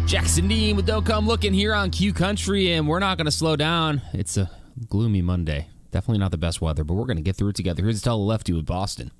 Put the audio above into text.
Jackson Dean with Don't Come Looking here on Q Country, and we're not going to slow down. It's a gloomy Monday. Definitely not the best weather, but we're going to get through it together. Here's Tell the Lefty with Boston.